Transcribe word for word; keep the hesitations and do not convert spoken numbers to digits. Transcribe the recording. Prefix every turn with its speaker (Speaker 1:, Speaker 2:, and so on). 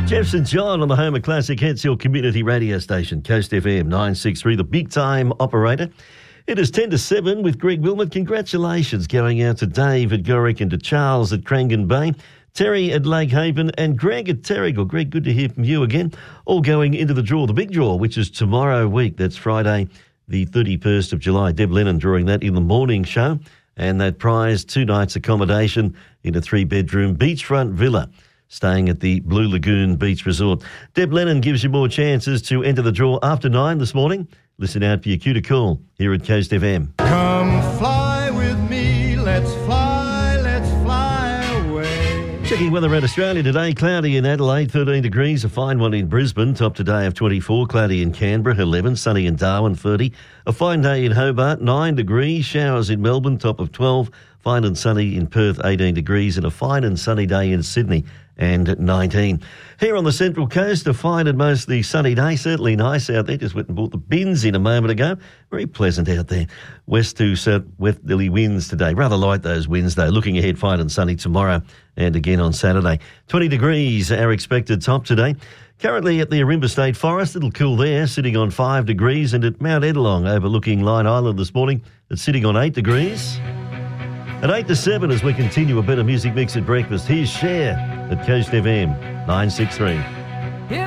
Speaker 1: Jeff St John on the home of classic hits, your community radio station, Coast F M nine sixty-three, the big time operator. It is ten to seven with Greg Wilmot. Congratulations going out to Dave at Gorick and to Charles at Crangan Bay, Terry at Lake Haven and Greg at Terrigal. Greg, good to hear from you again. All going into the draw, the big draw, which is tomorrow week. That's Friday, the thirty-first of July. Deb Lennon drawing that in the morning show. And that prize, two nights accommodation in a three-bedroom beachfront villa, staying at the Blue Lagoon Beach Resort. Deb Lennon gives you more chances to enter the draw after nine this morning. Listen out for your cue to call here at Coast F M.
Speaker 2: Come fly with me, let's fly, let's fly away.
Speaker 1: Checking weather around Australia today, cloudy in Adelaide, thirteen degrees, a fine one in Brisbane, top today of twenty-four, cloudy in Canberra, eleven, sunny in Darwin, thirty, a fine day in Hobart, nine degrees, showers in Melbourne, top of twelve, fine and sunny in Perth, eighteen degrees, and a fine and sunny day in Sydney, and nineteen. Here on the Central Coast, a fine and mostly sunny day. Certainly nice out there. Just went and brought the bins in a moment ago. Very pleasant out there. West to southwesterly winds today. Rather light those winds though. Looking ahead, fine and sunny tomorrow and again on Saturday. twenty degrees our expected top today. Currently at the Arimba State Forest, it'll cool there, sitting on five degrees, and at Mount Edelong overlooking Line Island this morning, it's sitting on eight degrees. At eight to seven as we continue a better music mix at breakfast, here's Cher at Coast F M nine sixty-three.